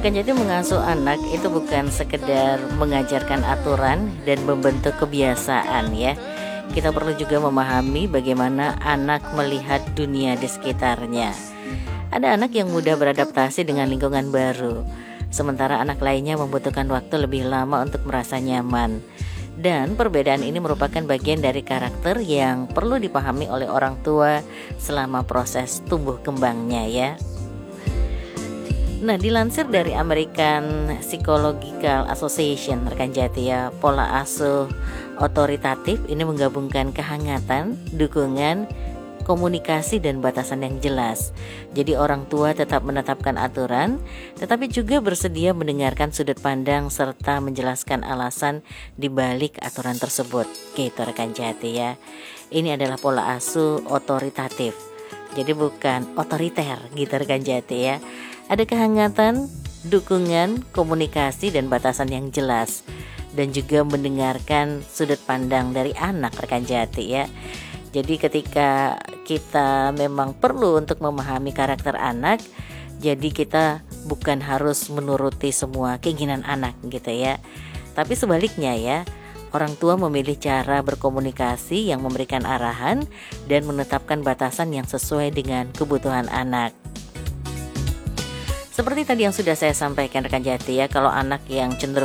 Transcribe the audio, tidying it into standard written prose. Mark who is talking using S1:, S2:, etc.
S1: Rekan Jati, mengasuh anak itu bukan sekedar mengajarkan aturan dan membentuk kebiasaan ya. Kita perlu juga memahami bagaimana anak melihat dunia di sekitarnya. Ada anak yang mudah beradaptasi dengan lingkungan baru, sementara anak lainnya membutuhkan waktu lebih lama untuk merasa nyaman. Dan perbedaan ini merupakan bagian dari karakter yang perlu dipahami oleh orang tua selama proses tumbuh kembangnya ya. Nah, dilansir dari American Psychological Association, rekan Jati ya, pola asuh otoritatif ini menggabungkan kehangatan, dukungan, komunikasi dan batasan yang jelas. Jadi orang tua tetap menetapkan aturan, tetapi juga bersedia mendengarkan sudut pandang serta menjelaskan alasan di balik aturan tersebut. Gitu rekan Jati ya. Ini adalah pola asuh otoritatif. Jadi bukan otoriter gitu rekan Jati ya. Ada kehangatan, dukungan, komunikasi dan batasan yang jelas, dan juga mendengarkan sudut pandang dari anak rekan Jati ya. Jadi ketika kita memang perlu untuk memahami karakter anak, jadi kita bukan harus menuruti semua keinginan anak gitu ya. Tapi sebaliknya ya, orang tua memilih cara berkomunikasi yang memberikan arahan dan menetapkan batasan yang sesuai dengan kebutuhan anak. Seperti tadi yang sudah saya sampaikan rekan Jati ya, kalau anak yang cenderung